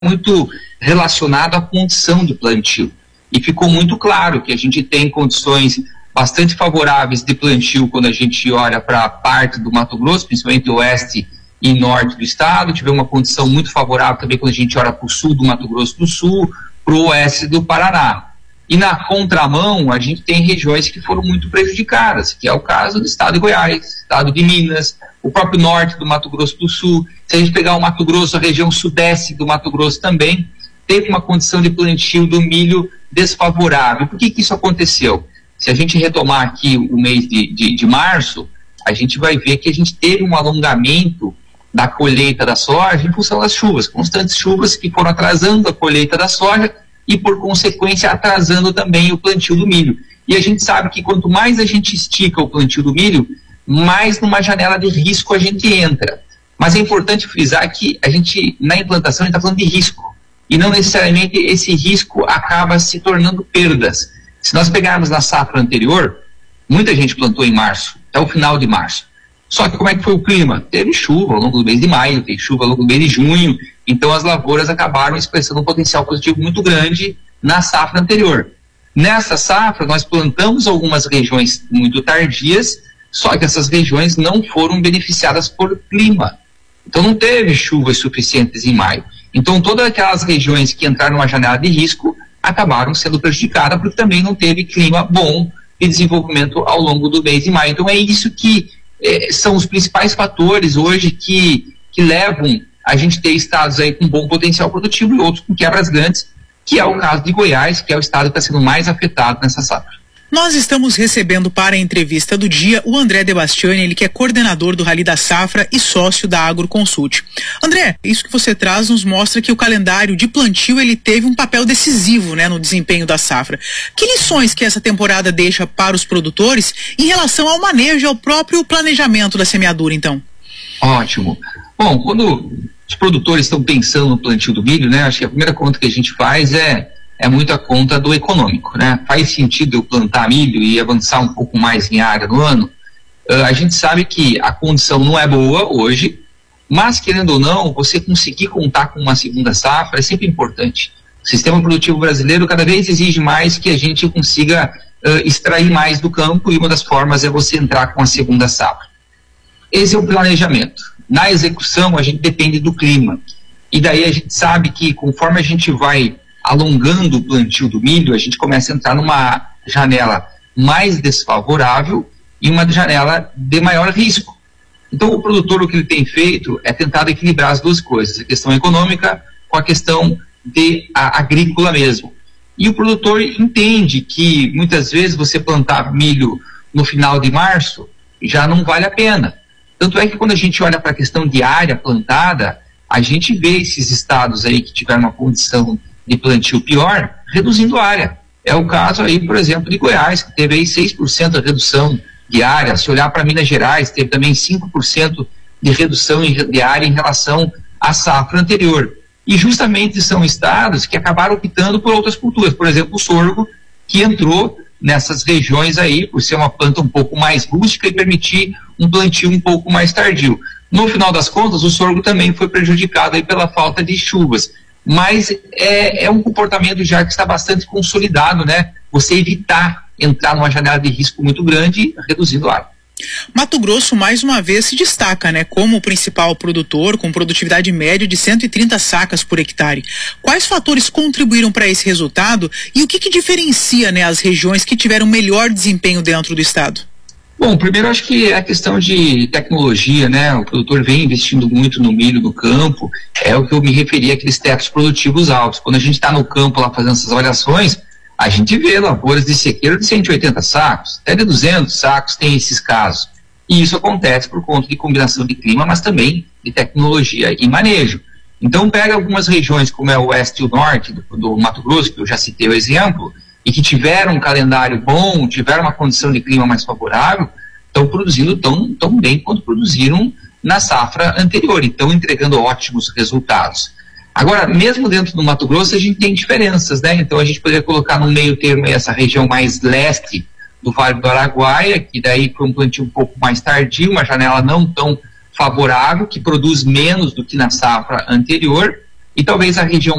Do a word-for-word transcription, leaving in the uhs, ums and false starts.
muito relacionado à condição do plantio. E ficou muito claro que a gente tem condições bastante favoráveis de plantio quando a gente olha para a parte do Mato Grosso, principalmente oeste e norte do estado. Tivemos uma condição muito favorável também quando a gente olha para o sul do Mato Grosso do Sul, para o oeste do Paraná. E na contramão, a gente tem regiões que foram muito prejudicadas, que é o caso do estado de Goiás, estado de Minas, o próprio norte do Mato Grosso do Sul. Se a gente pegar o Mato Grosso, a região sudeste do Mato Grosso também, teve uma condição de plantio do milho desfavorável. Por que que isso aconteceu? Se a gente retomar aqui o mês de, de, de março, a gente vai ver que a gente teve um alongamento da colheita da soja em função das chuvas, constantes chuvas que foram atrasando a colheita da soja e, por consequência, atrasando também o plantio do milho. E a gente sabe que quanto mais a gente estica o plantio do milho, mais numa janela de risco a gente entra. Mas é importante frisar que a gente, na implantação, a gente está falando de risco. E não necessariamente esse risco acaba se tornando perdas. Se nós pegarmos na safra anterior, muita gente plantou em março, até o final de março. Só que como é que foi o clima? Teve chuva ao longo do mês de maio, teve chuva ao longo do mês de junho, então as lavouras acabaram expressando um potencial positivo muito grande na safra anterior. Nessa safra, nós plantamos algumas regiões muito tardias, só que essas regiões não foram beneficiadas por clima. Então não teve chuvas suficientes em maio. Então todas aquelas regiões que entraram numa janela de risco acabaram sendo prejudicadas porque também não teve clima bom de desenvolvimento ao longo do mês de maio. Então é isso que eh, são os principais fatores hoje que, que levam a gente ter estados aí com bom potencial produtivo e outros com quebras grandes, que é o caso de Goiás, que é o estado que está sendo mais afetado nessa safra. Nós estamos recebendo para a entrevista do dia o André De Bastiani, ele que é coordenador do Rally da Safra e sócio da AgroConsult. André, isso que você traz nos mostra que o calendário de plantio ele teve um papel decisivo, né, no desempenho da safra. Que lições que essa temporada deixa para os produtores em relação ao manejo e ao próprio planejamento da semeadura, então? Ótimo. Bom, quando os produtores estão pensando no plantio do milho, né, acho que a primeira conta que a gente faz é é muito a conta do econômico, né? Faz sentido eu plantar milho e avançar um pouco mais em área no ano? Uh, a gente sabe que a condição não é boa hoje, mas querendo ou não, você conseguir contar com uma segunda safra é sempre importante. O sistema produtivo brasileiro cada vez exige mais que a gente consiga uh, extrair mais do campo, e uma das formas é você entrar com a segunda safra. Esse é o planejamento. Na execução, a gente depende do clima. E daí a gente sabe que conforme a gente vai alongando o plantio do milho, a gente começa a entrar numa janela mais desfavorável e uma janela de maior risco. Então o produtor, o que ele tem feito é tentar equilibrar as duas coisas, a questão econômica com a questão de a, agrícola mesmo. E o produtor entende que muitas vezes você plantar milho no final de março já não vale a pena. Tanto é que quando a gente olha para a questão de área plantada, a gente vê esses estados aí que tiveram uma condição de plantio pior, reduzindo a área. É o caso aí, por exemplo, de Goiás, que teve aí seis por cento de redução de área. Se olhar para Minas Gerais, teve também cinco por cento de redução de área em relação à safra anterior. E justamente são estados que acabaram optando por outras culturas. Por exemplo, o sorgo, que entrou nessas regiões aí, por ser uma planta um pouco mais rústica e permitir um plantio um pouco mais tardio. No final das contas, o sorgo também foi prejudicado aí pela falta de chuvas. Mas é, é um comportamento já que está bastante consolidado, né? Você evitar entrar numa janela de risco muito grande, reduzindo a área. Mato Grosso, mais uma vez, se destaca, né, como o principal produtor, com produtividade média de cento e trinta sacas por hectare. Quais fatores contribuíram para esse resultado e o que, que diferencia, né, as regiões que tiveram melhor desempenho dentro do estado? Bom, primeiro acho que é a questão de tecnologia, né? O produtor vem investindo muito no milho, no campo, é o que eu me referi àqueles tetos produtivos altos. Quando a gente está no campo lá fazendo essas avaliações, a gente vê lavouras de sequeiro de cento e oitenta sacos, até de duzentos sacos tem esses casos. E isso acontece por conta de combinação de clima, mas também de tecnologia e manejo. Então pega algumas regiões como é o oeste e o norte do, do Mato Grosso, que eu já citei o exemplo, e que tiveram um calendário bom, tiveram uma condição de clima mais favorável, estão produzindo tão, tão bem quanto produziram na safra anterior, e estão entregando ótimos resultados. Agora, mesmo dentro do Mato Grosso, a gente tem diferenças, né? Então a gente poderia colocar no meio termo essa região mais leste do Vale do Araguaia, que daí foi um plantio um pouco mais tardio, uma janela não tão favorável, que produz menos do que na safra anterior, e talvez a região